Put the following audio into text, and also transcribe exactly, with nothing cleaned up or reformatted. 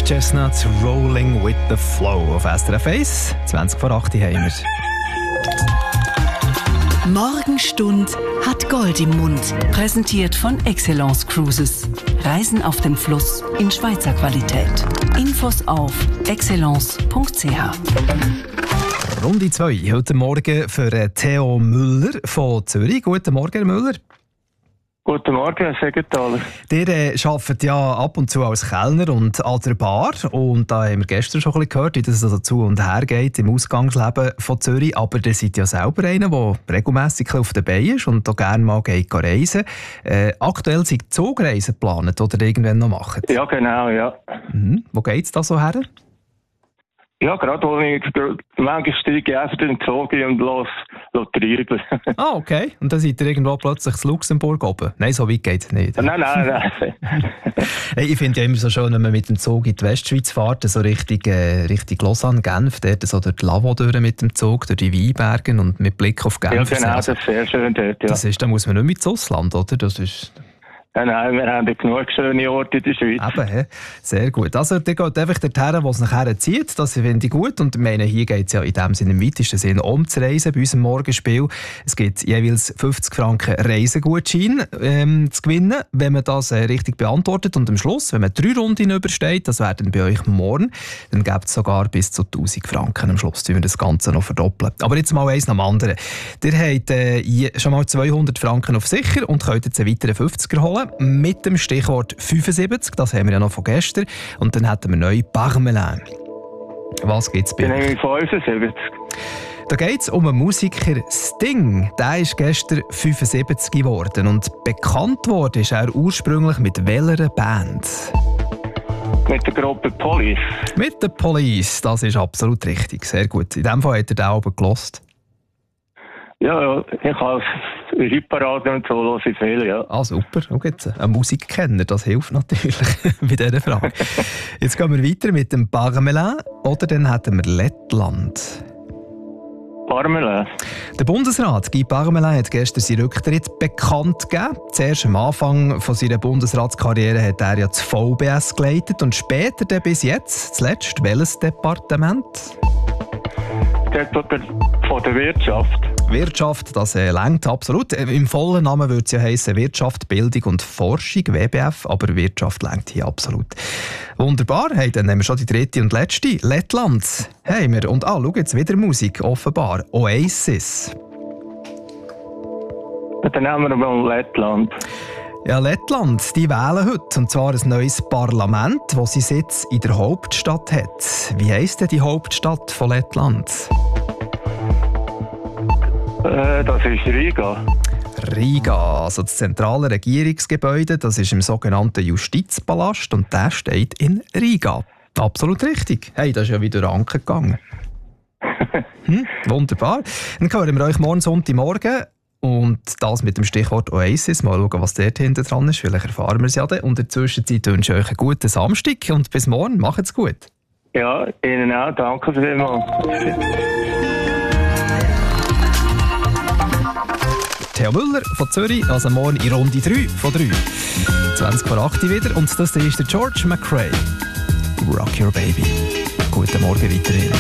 Chestnuts, Rolling with the Flow auf S R F eins. zwanzig vor acht haben wir. Morgenstund hat Gold im Mund. Präsentiert von Excellence Cruises. Reisen auf dem Fluss in Schweizer Qualität. Infos auf excellence punkt c h. Runde zwei. Heute Morgen für Theo Müller von Zürich. Guten Morgen, Herr Müller. Guten Morgen, Herr Segenthaler. Ihr äh, arbeitet ja ab und zu als Kellner und an der Bar. Und da haben wir gestern schon ein bisschen gehört, wie das also zu und her geht im Ausgangsleben von Zürich. Aber ihr seid ja selber einer, der regelmässig auf der Beine ist und da gerne mal geht reisen. Äh, aktuell sind Zugreisen geplant oder irgendwann noch machen? Ja, genau, ja. Mhm. Wo geht es da so her? Ja, gerade wo ich manchmal steige ich einfach in den Zug und los treiben. Ah, okay. Und dann seid ihr irgendwo plötzlich in Luxemburg oben? Nein, so weit geht es nicht. Nein, nein, nein. Hey, ich finde ja immer so schön, wenn man mit dem Zug in die Westschweiz fährt, so Richtung, äh, Richtung Lausanne, Genf, dort so durch die Lavaux durch mit dem Zug, durch die Weinberge und mit Blick auf Genf. Ja, genau, also, das ist sehr schön dort, ja. Das ist, da muss man nicht mehr ins Ausland, oder? Das ist... Nein, nein, wir haben genug schöne Orte in der Schweiz. Eben, he? Sehr gut. Also, ihr geht einfach dorthin, wo es nachher zieht. Das finde ich gut. Und ich meine, hier geht es ja in dem Sinne, im weitesten Sinne um zu reisen bei unserem Morgenspiel. Es gibt jeweils fünfzig Franken Reisegutschein ähm, zu gewinnen, wenn man das äh, richtig beantwortet. Und am Schluss, wenn man drei Runden übersteht, das wäre dann bei euch morgen, dann gibt es sogar bis zu tausend Franken am Schluss, wenn wir das Ganze noch verdoppeln. Aber jetzt mal eins nach dem anderen. Ihr habt äh, schon mal zweihundert Franken auf sicher und könnt jetzt einen weiteren fünfziger holen. Mit dem Stichwort fünfundsiebzig, das haben wir ja noch von gestern. Und dann hätten wir neu Parmelin. Was gibt es bei Dann euch? nehme ich fünfundsiebzig. Da geht es um einen Musiker Sting. Der ist gestern fünfundsiebzig geworden. Und bekannt wurde ist er ursprünglich mit welcher Band? Mit der Gruppe Police. Mit der Police, das ist absolut richtig. Sehr gut. In dem Fall hat er den Album gelost. Ja, ja, ich habe Hitparade und so höre ich viel, ja. Ah, super. Okay, ein Musikkenner, das hilft natürlich bei dieser Frage. Jetzt gehen wir weiter mit dem Parmelin oder dann hätten wir Lettland. Parmelin. Der Bundesrat Guy Parmelin hat gestern seinen Rücktritt bekannt gegeben. Zuerst am Anfang von seiner Bundesratskarriere hat er ja das V B S geleitet und später dann bis jetzt, zuletzt, welches Departement? Dort von der Wirtschaft. Wirtschaft, das äh, lenkt absolut. Im vollen Namen würde es ja heissen Wirtschaft, Bildung und Forschung, W B F, aber Wirtschaft lenkt hier absolut. Wunderbar, hey, dann nehmen wir schon die dritte und letzte. Lettland haben wir. Und ah, schau jetzt wieder Musik, offenbar. Oasis. Dann nehmen wir mal Lettland. Ja, Lettland, die wählen heute, und zwar ein neues Parlament, das seinen Sitz in der Hauptstadt hat. Wie heisst denn die Hauptstadt von Lettland? Äh, das ist Riga. Riga, also das zentrale Regierungsgebäude, das ist im sogenannten Justizpalast und der steht in Riga. Absolut richtig. Hey, das ist ja wieder durch Anker gegangen. Hm, wunderbar. Dann hören wir euch morgen Sonntagmorgen und das mit dem Stichwort Oasis. Mal schauen, was dort hinten dran ist. Vielleicht erfahren wir es ja dann. Und in der Zwischenzeit wünsche ich euch einen guten Samstag und bis morgen. Macht's gut. Ja, Ihnen auch. Danke vielmals. Theo Müller von Zürich, also morgen in Runde drei von drei. zwanzig vor acht wieder und das ist der George McRae. Rock Your Baby. Guten Morgen weiterhin.